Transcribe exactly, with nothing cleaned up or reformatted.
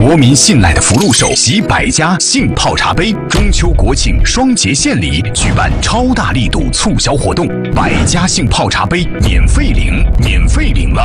国民信赖的福禄寿喜百家杏泡茶杯中秋国庆双节献礼举办超大力度促销活动，百家杏泡茶杯免费领，免费领了。